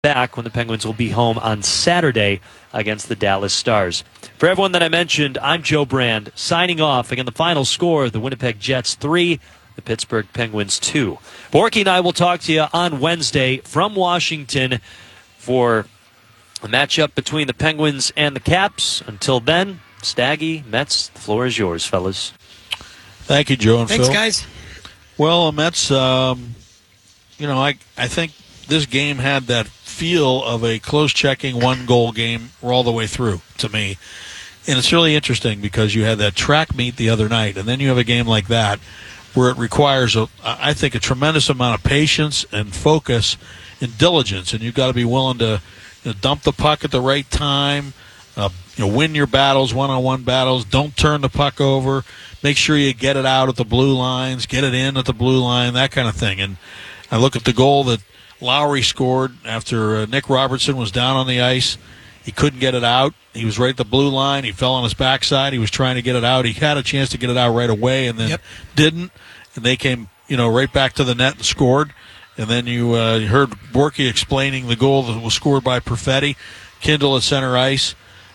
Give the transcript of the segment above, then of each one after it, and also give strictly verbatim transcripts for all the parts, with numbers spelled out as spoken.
back when the Penguins will be home on Saturday against the Dallas Stars. For everyone that I mentioned, I'm Joe Brand, signing off. Again, the final score, the Winnipeg Jets three, the Pittsburgh Penguins two. Borky and I will talk to you on Wednesday from Washington for a matchup between the Penguins and the Caps. Until then, Staggy, Mets, the floor is yours, fellas. Thank you, Joe and Thanks, Phil. guys. Well, Mets, um, you know, I I think this game had that feel of a close-checking one-goal game all the way through to me. And it's really interesting because you had that track meet the other night, and then you have a game like that where it requires, a, I think, a tremendous amount of patience and focus and diligence, and you've got to be willing to you know, dump the puck at the right time, uh, you know, win your battles, one-on-one battles, don't turn the puck over, make sure you get it out at the blue lines, get it in at the blue line, that kind of thing. And I look at the goal that Lowry scored after uh, Nick Robertson was down on the ice. He couldn't get it out. He was right at the blue line. He fell on his backside. He was trying to get it out. He had a chance to get it out right away and then Yep. didn't. And they came, you know, right back to the net and scored. And then you, uh, you heard Borky explaining the goal that was scored by Perfetti. Kindle at center ice.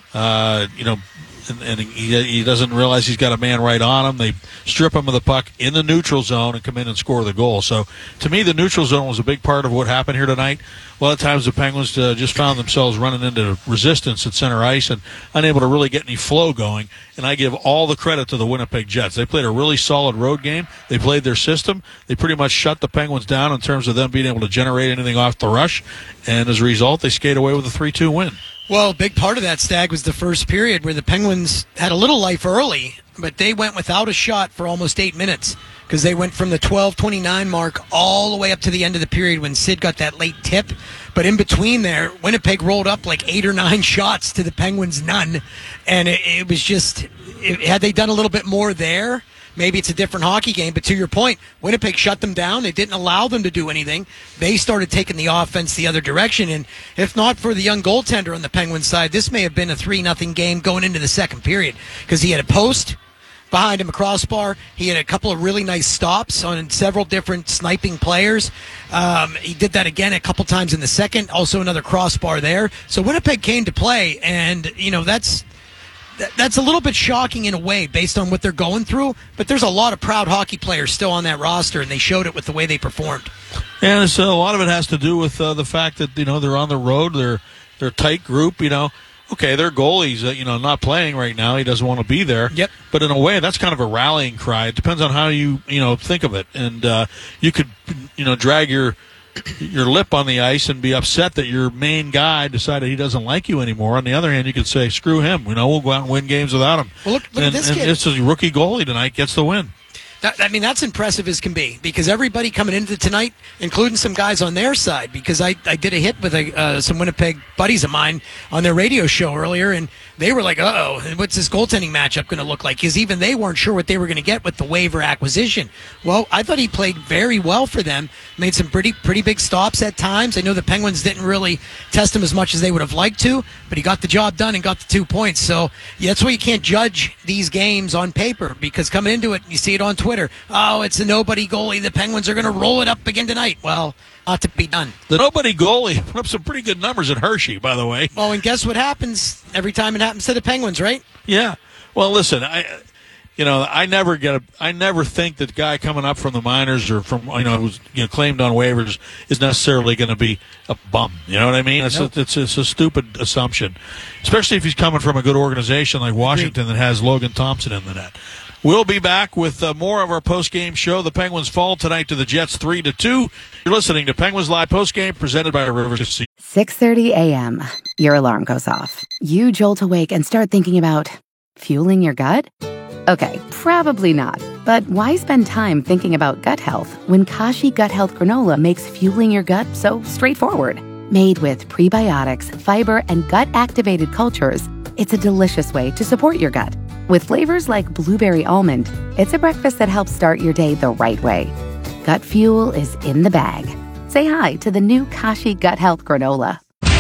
Uh, you know, and, and he, he doesn't realize he's got a man right on him. They strip him of the puck in the neutral zone and come in and score the goal. So, to me, the neutral zone was a big part of what happened here tonight. A lot of times the Penguins uh, just found themselves running into resistance at center ice and unable to really get any flow going. And I give all the credit to the Winnipeg Jets. They played a really solid road game. They played their system. They pretty much shut the Penguins down in terms of them being able to generate anything off the rush. And as a result, they skate away with a three two win. Well, a big part of that, Stag, was the first period where the Penguins had a little life early, but they went without a shot for almost eight minutes because they went from the twelve twenty-nine mark all the way up to the end of the period when Sid got that late tip. But in between there, Winnipeg rolled up like eight or nine shots to the Penguins' none, and it, it was just, it, had they done a little bit more there, maybe it's a different hockey game, but to your point, Winnipeg shut them down. They didn't allow them to do anything. They started taking the offense the other direction, and if not for the young goaltender on the Penguins side, this may have been a three nothing game going into the second period because he had a post behind him, a crossbar. He had a couple of really nice stops on several different sniping players. Um, he did that again a couple times in the second, also another crossbar there. So Winnipeg came to play, and, you know, that's... That's a little bit shocking in a way based on what they're going through, but there's a lot of proud hockey players still on that roster, and they showed it with the way they performed. And so a lot of it has to do with uh, the fact that, you know, they're on the road, they're they're a tight group, you know. Okay, their goalie's, uh, you know, not playing right now. He doesn't want to be there. Yep. But in a way, that's kind of a rallying cry. It depends on how you, you know, think of it. And uh, you could, you know, drag your your lip on the ice and be upset that your main guy decided he doesn't like you anymore. On the other hand, you could say, screw him. You know, we'll go out and win games without him. Well, look, look and, at this and kid. It's a rookie goalie tonight gets the win. That, I mean, that's impressive as can be because everybody coming into tonight, including some guys on their side, because I, I did a hit with a, uh, some Winnipeg buddies of mine on their radio show earlier, and they were like, uh-oh, what's this goaltending matchup going to look like? Because even they weren't sure what they were going to get with the waiver acquisition. Well, I thought he played very well for them, made some pretty pretty big stops at times. I know the Penguins didn't really test him as much as they would have liked to, but he got the job done and got the two points. So yeah, that's why you can't judge these games on paper, because coming into it, you see it on Twitter, oh, it's a nobody goalie. The Penguins are going to roll it up again tonight. Well, not to be done. The nobody goalie put up some pretty good numbers at Hershey, by the way. Well, and guess what happens every time it happens to the Penguins, right? Yeah. Well, listen, I, you know, I never get a, I never think that guy coming up from the minors or from, you know, who's, you know, claimed on waivers is necessarily going to be a bum. You know what I mean? It's, Nope. a, it's, it's a stupid assumption, especially if he's coming from a good organization like Washington that has Logan Thompson in the net. We'll be back with uh, more of our post-game show. The Penguins fall tonight to the Jets three to two. You're listening to Penguins Live Post-Game presented by Rivers Casino. six thirty a.m. Your alarm goes off. You jolt awake and start thinking about fueling your gut? Okay, probably not. But why spend time thinking about gut health when Kashi Gut Health Granola makes fueling your gut so straightforward? Made with prebiotics, fiber, and gut-activated cultures, it's a delicious way to support your gut. With flavors like blueberry almond, it's a breakfast that helps start your day the right way. Gut fuel is in the bag. Say hi to the new Kashi Gut Health Granola.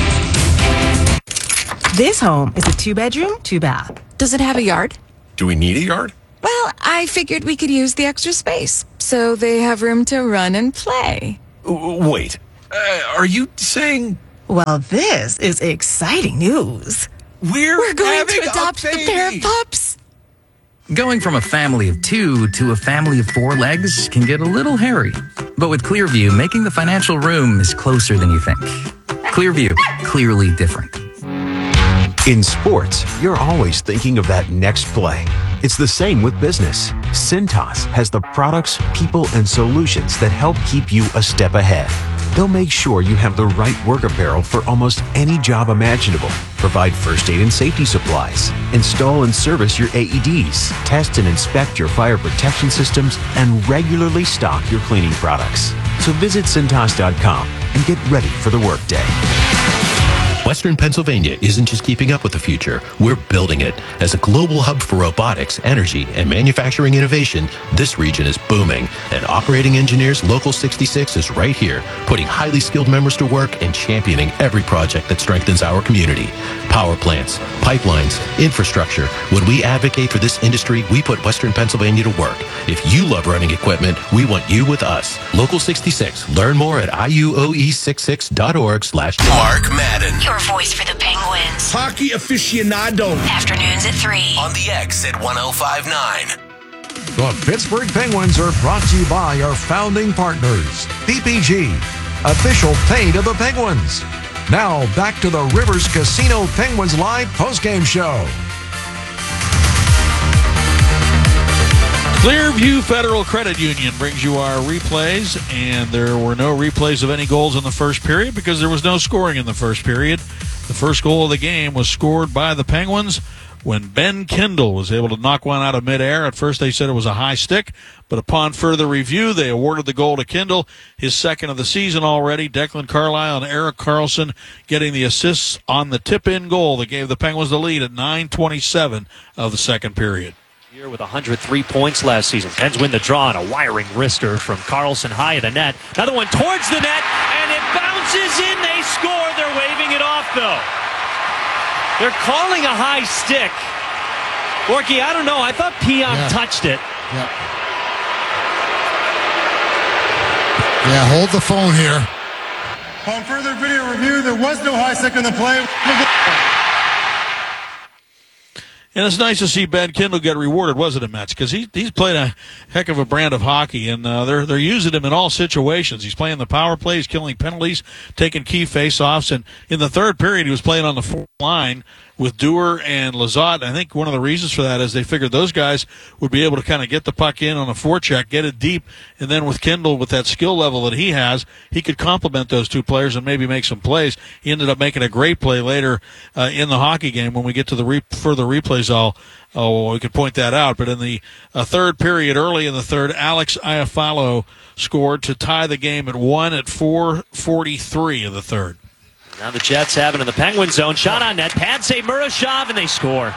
This home is a two-bedroom, two-bath. Does it have a yard? Do we need a yard? Well, I figured we could use the extra space, so they have room to run and play. W- Wait, uh, are you saying Well, this is exciting news. We're, We're going having to adopt a a baby. pair of pups. Going from a family of two to a family of four legs can get a little hairy. But with Clearview, making the financial room is closer than you think. Clearview, clearly different. In sports, you're always thinking of that next play. It's the same with business. Cintas has the products, people, and solutions that help keep you a step ahead. They'll make sure you have the right work apparel for almost any job imaginable, provide first aid and safety supplies, install and service your A E Ds, test and inspect your fire protection systems, and regularly stock your cleaning products. So visit Cintas dot com and get ready for the workday. Western Pennsylvania isn't just keeping up with the future, we're building it. As a global hub for robotics, energy, and manufacturing innovation, this region is booming. And Operating Engineers Local sixty-six is right here, putting highly skilled members to work and championing every project that strengthens our community. Power plants, pipelines, infrastructure. When we advocate for this industry, we put Western Pennsylvania to work. If you love running equipment, we want you with us. Local sixty-six. Learn more at I U O E sixty-six dot org slash Mark Madden. Your voice for the Penguins. Hockey aficionado. Afternoons at three. On the X at one oh five point nine. The Pittsburgh Penguins are brought to you by our founding partners, P P G, official paint of the Penguins. Now back to the Rivers Casino Penguins Live postgame show. Clearview Federal Credit Union brings you our replays, and there were no replays of any goals in the first period because there was no scoring in the first period. The first goal of the game was scored by the Penguins when Ben Kindle was able to knock one out of midair. At first they said it was a high stick, but upon further review, they awarded the goal to Kindle, his second of the season already. Declan Carlisle and Eric Carlson getting the assists on the tip-in goal that gave the Penguins the lead at nine twenty-seven of the second period. Here with one hundred three points last season. Pens win the draw on a wiring wrister from Carlson high at the net. Another one towards the net, and it bounces in. They score. They're waving it off, though. They're calling a high stick. Borky, I don't know. I thought Pion yeah. touched it. Yeah. Yeah, hold the phone here. On further video review, there was no high stick in the play. And it's nice to see Ben Kindle get rewarded, wasn't it, Mets? Because he he's played a heck of a brand of hockey, and uh, they're they're using him in all situations. He's playing the power play, he's killing penalties, taking key faceoffs, and in the third period, he was playing on the fourth line with Dewar and Lizotte. I think one of the reasons for that is they figured those guys would be able to kind of get the puck in on a forecheck, get it deep, and then with Kindle, with that skill level that he has, he could complement those two players and maybe make some plays. He ended up making a great play later uh, in the hockey game. When we get to the re- further replays, I'll oh, we could point that out. But in the uh, third period, early in the third, Alex Iafallo scored to tie the game at one at four forty-three of the third. Now the Jets have it in the Penguin zone. Shot on net. Padsay Murashov, and they score.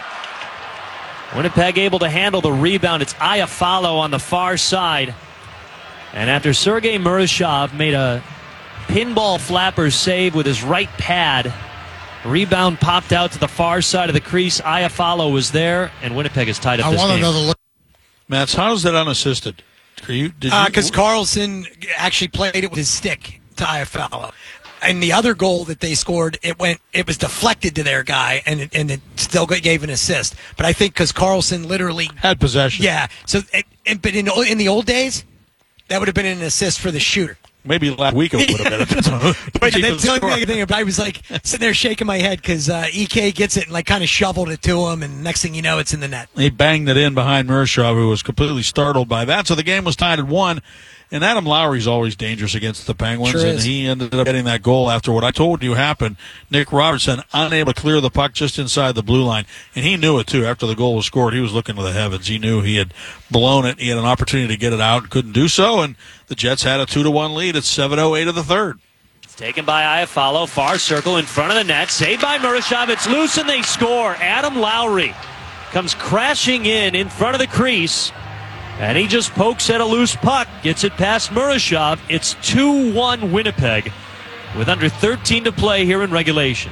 Winnipeg able to handle the rebound. It's Iafallo on the far side. And after Sergei Murashov made a pinball flapper save with his right pad, rebound popped out to the far side of the crease. Iafallo was there, and Winnipeg has tied up I this want game. another look. Mats, how is that unassisted? Are you, did you, Because uh, Carlson actually played it with his stick to Iafallo. And the other goal that they scored, it went, it was deflected to their guy, and it, and it still gave an assist. But I think because Carlson literally had possession. Yeah. So, it, it, but in in the old days, that would have been an assist for the shooter. Maybe last week it would have been. But that's the only thing. I was like sitting there shaking my head because uh, E K gets it and like kind of shoveled it to him, and next thing you know, it's in the net. He banged it in behind Murashov, who was completely startled by that. So the game was tied at one. And Adam Lowry's always dangerous against the Penguins, sure and is. he ended up getting that goal after what I told you happened. Nick Robertson unable to clear the puck just inside the blue line, and he knew it too. After the goal was scored, he was looking to the heavens. He knew he had blown it. He had an opportunity to get it out, couldn't do so, and the Jets had a two to one lead at seven oh eight of the third. It's taken by Iafallo, far circle in front of the net, saved by Murashov. It's loose and they score. Adam Lowry comes crashing in in front of the crease. And he just pokes at a loose puck, gets it past Murashov. It's two one Winnipeg with under thirteen to play here in regulation.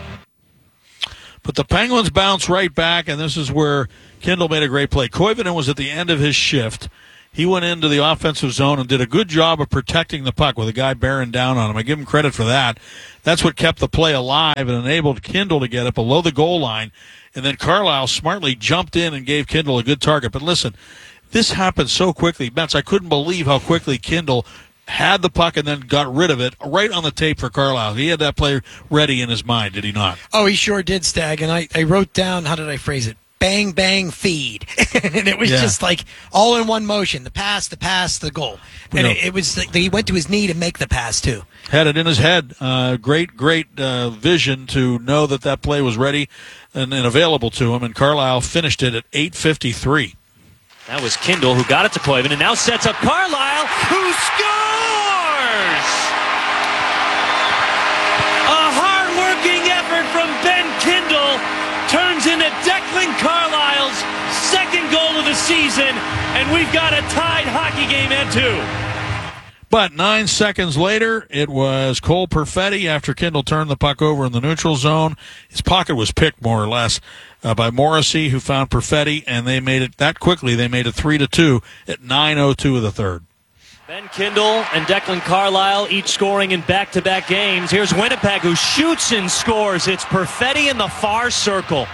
But the Penguins bounce right back, and this is where Kindle made a great play. Koivunen was at the end of his shift. he went into the offensive zone and did a good job of protecting the puck with a guy bearing down on him. I give him credit for that. That's what kept the play alive and enabled Kindle to get it below the goal line. And then Carlisle smartly jumped in and gave Kindle a good target. But listen, this happened so quickly. Mets, I couldn't believe how quickly Kindle had the puck and then got rid of it right on the tape for Carlisle. He had that play ready in his mind, did he not? Oh, he sure did, Stag. And I, I wrote down, how did I phrase it? Bang, bang, feed. And it was Yeah. just like all in one motion. The pass, the pass, the goal. You And know- it, it was like he went to his knee to make the pass, too. Had it in his head. Uh, great, great uh, vision to know that that play was ready and, and available to him. And Carlisle finished it at eight fifty-three. That was Kindle who got it to Koivu and now sets up Carlisle, who scores! A hard-working effort from Ben Kindle turns into Declan Carlisle's second goal of the season, and we've got a tied hockey game at two. But nine seconds later, it was Cole Perfetti after Kindle turned the puck over in the neutral zone. His pocket was picked more or less uh, by Morrissey, who found Perfetti, and they made it that quickly. They made it three to two at nine oh two of the third. Ben Kindle and Declan Carlisle each scoring in back-to-back games. Here's Winnipeg, who shoots and scores. It's Perfetti in the far circle.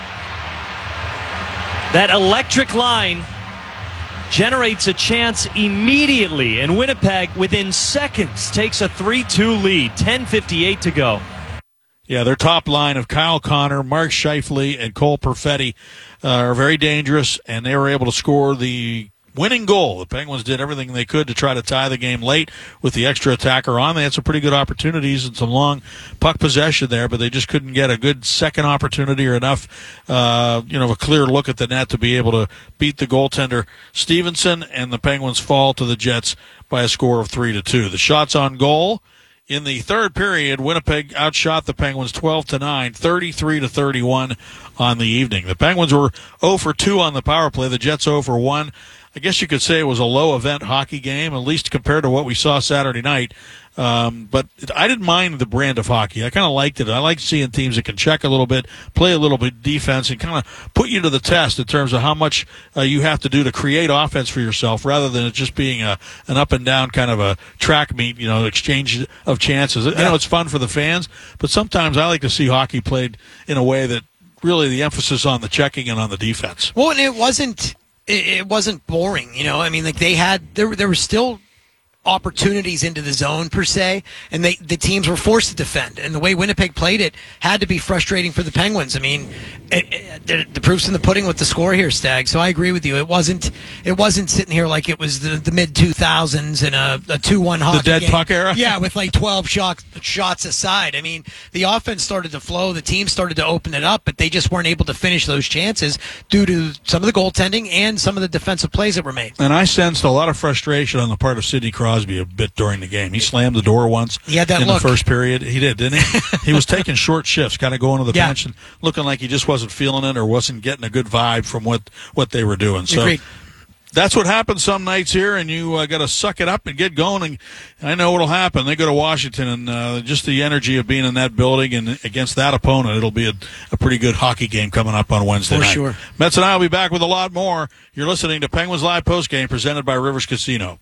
That electric line generates a chance immediately, and Winnipeg, within seconds, takes a three two lead. ten fifty-eight to go. Yeah, their top line of Kyle Connor, Mark Scheifele, and Cole Perfetti uh, are very dangerous, and they were able to score the winning goal. The Penguins did everything they could to try to tie the game late with the extra attacker on. They had some pretty good opportunities and some long puck possession there, but they just couldn't get a good second opportunity or enough, uh, you know, a clear look at the net to be able to beat the goaltender Stevenson, and the Penguins fall to the Jets by a score of three to two. The shots on goal. In the third period, Winnipeg outshot the Penguins twelve to nine, thirty-three to thirty-one on the evening. The Penguins were oh for two on the power play. The Jets oh for one. I guess you could say it was a low-event hockey game, at least compared to what we saw Saturday night. Um, but I didn't mind the brand of hockey. I kind of liked it. I like seeing teams that can check a little bit, play a little bit defense, and kind of put you to the test in terms of how much uh, you have to do to create offense for yourself, rather than it just being a an up and down kind of a track meet, you know, exchange of chances. I know it's fun for the fans, but sometimes I like to see hockey played in a way that really the emphasis on the checking and on the defense. Well, and it wasn't it, it wasn't boring, you know. I mean, like they had there there were still opportunities into the zone per se, and they the teams were forced to defend. And the way Winnipeg played it had to be frustrating for the Penguins. I mean, it, it, the, the proof's in the pudding with the score here, Stag. So I agree with you. It wasn't it wasn't sitting here like it was the, the mid two thousands and a, a two one hockey The dead game. puck era? Yeah, with like twelve shot, shots aside. I mean, the offense started to flow. The team started to open it up, but they just weren't able to finish those chances due to some of the goaltending and some of the defensive plays that were made. And I sensed a lot of frustration on the part of Sidney Crosby a bit during the game. He slammed the door once He had that in look. the first period. He did, didn't he? He was taking short shifts, kind of going to the Yeah. bench and looking like he just wasn't feeling it or wasn't getting a good vibe from what, what they were doing. So Agreed. that's what happens some nights here, and you uh, got to suck it up and get going. And I know what'll happen. They go to Washington, and uh, just the energy of being in that building and against that opponent, it'll be a, a pretty good hockey game coming up on Wednesday For night. sure. Mets and I will be back with a lot more. You're listening to Penguins Live Postgame presented by Rivers Casino.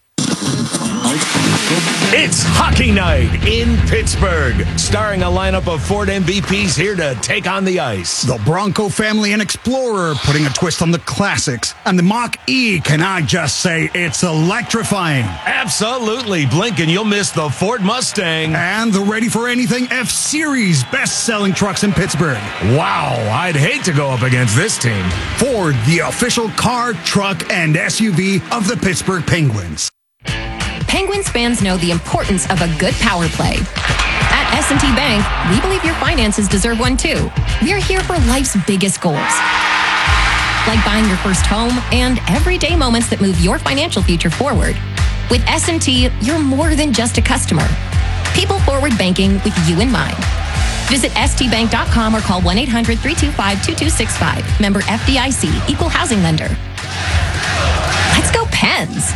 It's hockey night in Pittsburgh, starring a lineup of Ford M V Ps here to take on the ice. The Bronco family and Explorer putting a twist on the classics. And the Mach-E, can I just say, it's electrifying. Absolutely. Blink and you'll miss the Ford Mustang. And the Ready for Anything F-Series best-selling trucks in Pittsburgh. Wow, I'd hate to go up against this team. Ford, the official car, truck, and S U V of the Pittsburgh Penguins. Penguins fans know the importance of a good power play. At S and T Bank, we believe your finances deserve one too. We're here for life's biggest goals, like buying your first home and everyday moments that move your financial future forward. With S and T, you're more than just a customer. People forward banking with you in mind. Visit S T bank dot com or call one eight hundred three two five two two six five. Member F D I C, Equal Housing Lender. Let's go Pens!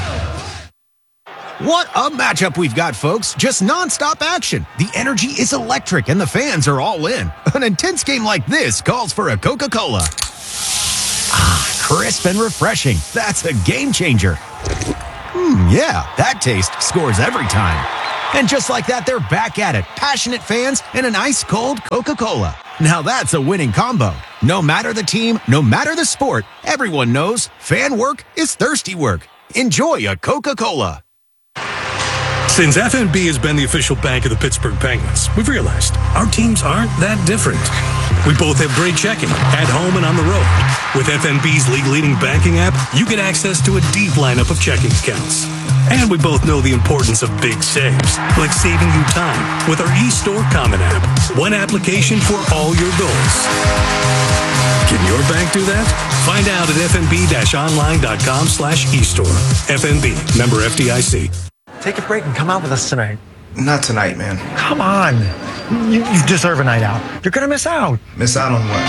What a matchup we've got, folks. Just nonstop action. The energy is electric and the fans are all in. An intense game like this calls for a Coca-Cola. Ah, crisp and refreshing. That's a game changer. Hmm, yeah, that taste scores every time. And just like that, they're back at it. Passionate fans and an ice-cold Coca-Cola. Now that's a winning combo. No matter the team, no matter the sport, everyone knows fan work is thirsty work. Enjoy a Coca-Cola. Since F N B has been the official bank of the Pittsburgh Penguins, we've realized our teams aren't that different. We both have great checking, at home and on the road. With F N B's league-leading banking app, you get access to a deep lineup of checking accounts. And we both know the importance of big saves, like saving you time with our eStore Common App. One application for all your goals. Can your bank do that? Find out at fnb-online.com slash eStore. F N B, member F D I C. Take a break and come out with us tonight. Not tonight, man. Come on. You, you deserve a night out. You're going to miss out. Miss out on what?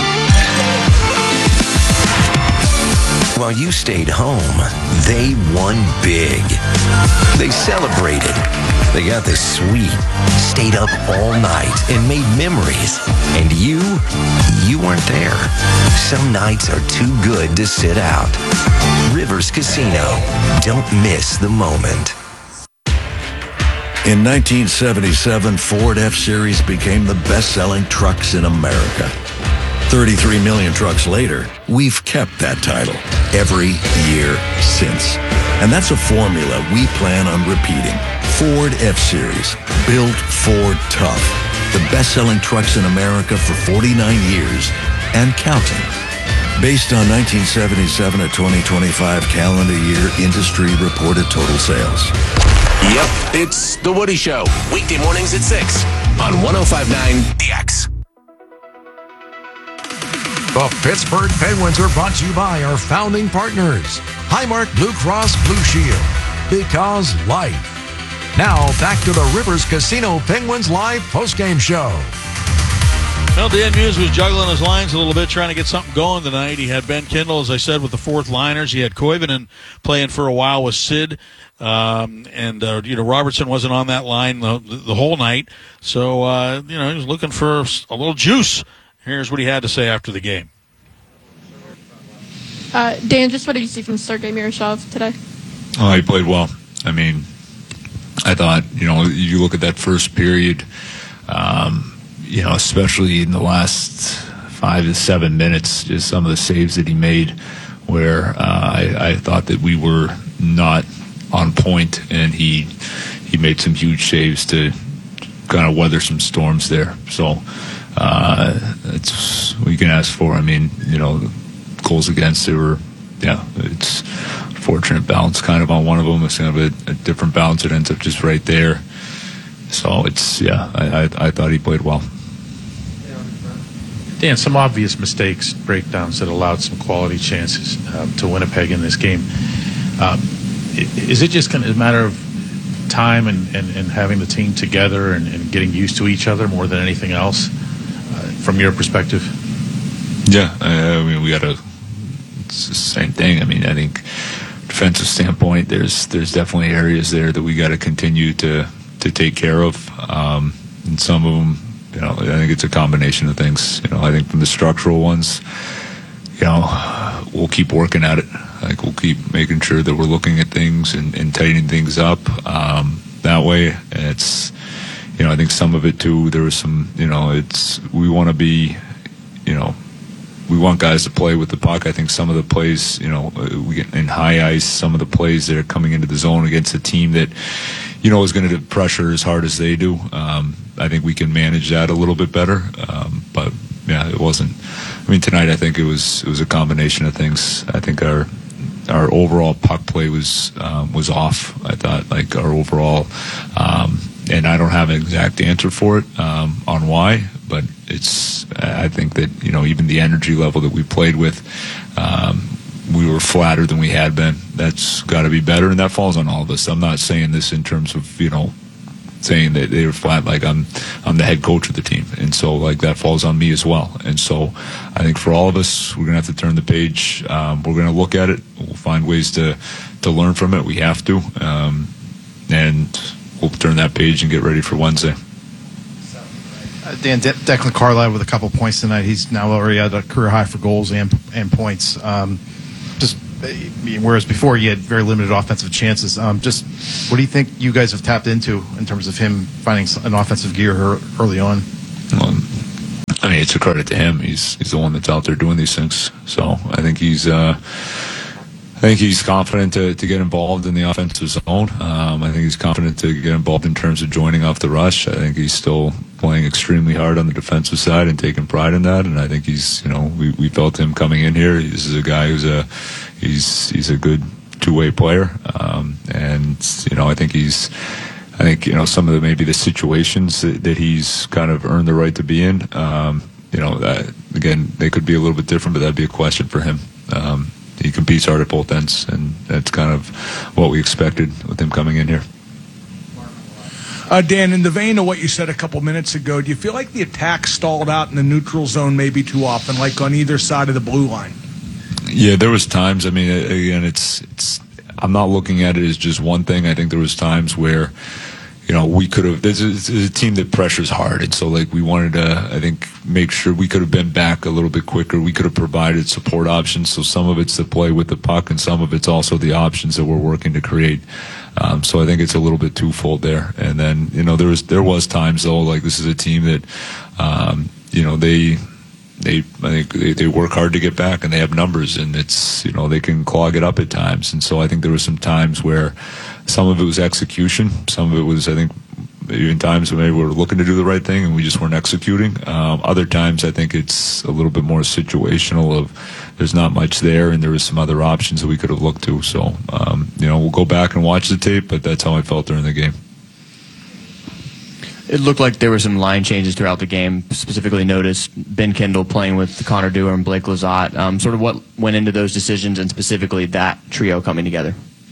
While you stayed home, they won big. They celebrated. They got the suite, stayed up all night, and made memories. And you, you weren't there. Some nights are too good to sit out. Rivers Casino. Don't miss the moment. In nineteen seventy-seven, Ford F-Series became the best-selling trucks in America. thirty-three million trucks later, we've kept that title every year since. And that's a formula we plan on repeating. Ford F-Series, built Ford tough. The best-selling trucks in America for forty-nine years and counting. Based on nineteen seventy-seven to twenty twenty-five calendar year industry reported total sales. Yep, it's The Woody Show. Weekday mornings at six on one oh five point nine The X. The Pittsburgh Penguins are brought to you by our founding partners, Highmark Blue Cross Blue Shield, because life. Now, back to the Rivers Casino Penguins Live postgame show. Well, Dan Muse was juggling his lines a little bit, trying to get something going tonight. He had Ben Kindle, as I said, with the fourth liners. He had Koivunen playing for a while with Sid. Um, and, uh, you know, Robertson wasn't on that line the, the whole night. So, uh, you know, he was looking for a little juice. Here's what he had to say after the game. Uh, Dan, just what did you see from Sergei Miroshov today? Oh, he played well. I mean, I thought, you know, you look at that first period, um, you know, especially in the last five to seven minutes, just some of the saves that he made where uh, I, I thought that we were not on point, and he he made some huge saves to kind of weather some storms there. So uh, that's what you can ask for. I mean, you know, goals against, they were, yeah, it's fortunate bounce kind of on one of them. It's kind of a, a different bounce. It ends up just right there. So it's, yeah, I, I, I thought he played well. Dan, some obvious mistakes, breakdowns that allowed some quality chances uh, to Winnipeg in this game. Uh, is it just kind of a matter of time and, and, and having the team together and, and getting used to each other more than anything else, uh, from your perspective? Yeah, I mean, we got to, it's the same thing. I mean, I think defensive standpoint, there's there's definitely areas there that we got to continue to to take care of. Um, and some of them, you know, I think it's a combination of things. You know, I think from the structural ones, you know, we'll keep working at it. Like, we'll keep making sure that we're looking at things and, and tightening things up um, that way. And it's, you know, I think some of it too, there was some, you know, it's, we want to be, you know, we want guys to play with the puck. I think some of the plays, you know, we get in high ice, some of the plays that are coming into the zone against a team that, you know, is going to pressure as hard as they do. Um, I think we can manage that a little bit better. Um, but yeah, it wasn't. I mean, tonight I think it was it was a combination of things. I think our our overall puck play was um, was off. I thought, like, our overall, um, and I don't have an exact answer for it um, on why, but it's. I think that, you know, even the energy level that we played with, um, we were flatter than we had been. That's got to be better, and that falls on all of us. I'm not saying this in terms of, you know, saying that they were flat. Like, I'm I'm the head coach of the team, and so, like, that falls on me as well. And so I think for all of us, we're gonna have to turn the page. Um, we're gonna look at it. We'll find ways to to learn from it. We have to, um, and we'll turn that page and get ready for Wednesday. Uh, Dan, De- Declan Carlisle with a couple points tonight. He's now already at a career high for goals and and points. Um, just whereas before he had very limited offensive chances. Um, just what do you think you guys have tapped into in terms of him finding an offensive gear early on? Um, I mean, it's a credit to him. He's he's the one that's out there doing these things. So I think he's uh, I think he's confident to, to get involved in the offensive zone. Um, I think he's confident to get involved in terms of joining off the rush. I think he's still playing extremely hard on the defensive side and taking pride in that. And I think he's, you know, we, we felt him coming in here. This is a guy who's a he's he's a good two-way player. Um, and you know, I think he's. I think, you know, some of the maybe the situations that, that he's kind of earned the right to be in, um, you know, that, again, they could be a little bit different, but that'd be a question for him. Um, he competes hard at both ends, and that's kind of what we expected with him coming in here. Uh, Dan, in the vein of what you said a couple minutes ago, do you feel like the attack stalled out in the neutral zone maybe too often, like on either side of the blue line? Yeah, there was times. I mean, again, it's it's. I'm not looking at it as just one thing. I think there was times where, you know, we could have. This is, this is a team that pressures hard, and so like we wanted to, I think, make sure we could have been back a little bit quicker. We could have provided support options. So some of it's the play with the puck, and some of it's also the options that we're working to create. Um, so I think it's a little bit twofold there. And then, you know, there was there was times though, like this is a team that, um, you know, they. They, I think they, they work hard to get back, and they have numbers, and it's, you know, they can clog it up at times. And so I think there were some times where some of it was execution, some of it was, I think, even times when maybe we were looking to do the right thing and we just weren't executing. Um, other times I think it's a little bit more situational of there's not much there, and there was some other options that we could have looked to. So, um, you know, we'll go back and watch the tape, but that's how I felt during the game. It looked like there were some line changes throughout the game. Specifically noticed Ben Kendall playing with Connor Dewar and Blake Lizotte. Um, sort of what went into those decisions, and specifically that trio coming together?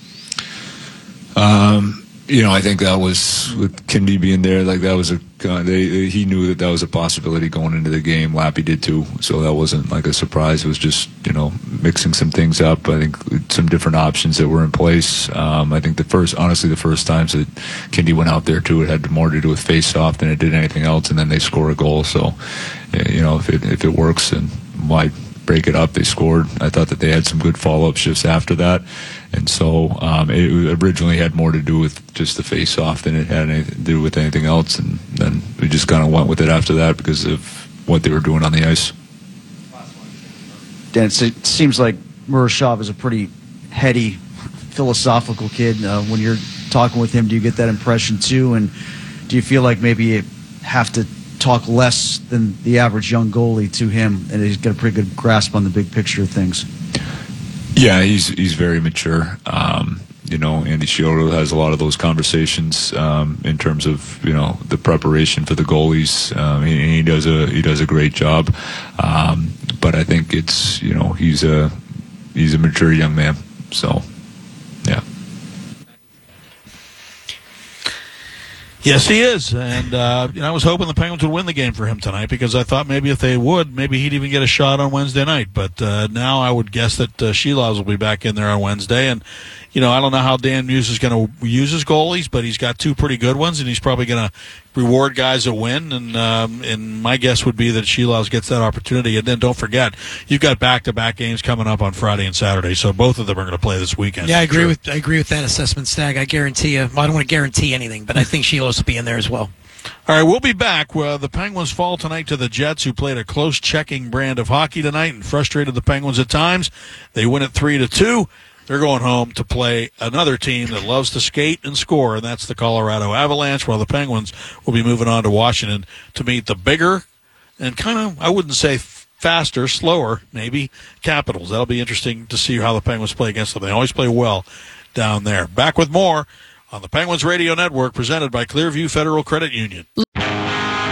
Um, you know, I think that was with Kindy being there. Like that was a uh, they, he knew that that was a possibility going into the game. Lappy did too, so that wasn't like a surprise. It was just, you know, mixing some things up. I think some different options that were in place. Um, I think the first, honestly, the first times that Kindy went out there too, it had more to do with face-off than it did anything else, and then they score a goal. So, you know, if it if it works, then why break it up? They scored. I thought that they had some good follow-up shifts after that. And so um, it originally had more to do with just the face-off than it had anything to do with anything else. And then we just kind of went with it after that because of what they were doing on the ice. Dan, it seems like Murashov is a pretty heady, philosophical kid. Uh, when you're talking with him, do you get that impression too? And do you feel like maybe you have to talk less than the average young goalie to him, and he's got a pretty good grasp on the big picture of things? Yeah, he's he's very mature. Um, you know, Andy Scioto has a lot of those conversations um, in terms of, you know, the preparation for the goalies. Um, he, he does a he does a great job. Um, but I think it's, you know, he's a he's a mature young man. So, yeah. Yes, he is, and uh, you know, I was hoping the Penguins would win the game for him tonight because I thought maybe if they would, maybe he'd even get a shot on Wednesday night. But uh, now I would guess that uh, Shilovs will be back in there on Wednesday, and you know, I don't know how Dan Muse is going to use his goalies, but he's got two pretty good ones, and he's probably going to reward guys that win. And um, and my guess would be that Shilovs gets that opportunity. And then don't forget, you've got back-to-back games coming up on Friday and Saturday, so both of them are going to play this weekend. Yeah, I agree sure. with I agree with that assessment, Stag. I guarantee you. Well, I don't want to guarantee anything, but I think Shilovs will be in there as well. All right, we'll be back. Uh, the Penguins fall tonight to the Jets, who played a close checking brand of hockey tonight and frustrated the Penguins at times. They win it three to two. They're going home to play another team that loves to skate and score, and that's the Colorado Avalanche, while the Penguins will be moving on to Washington to meet the bigger and kind of, I wouldn't say faster, slower, maybe, Capitals. That'll be interesting to see how the Penguins play against them. They always play well down there. Back with more on the Penguins Radio Network, presented by Clearview Federal Credit Union.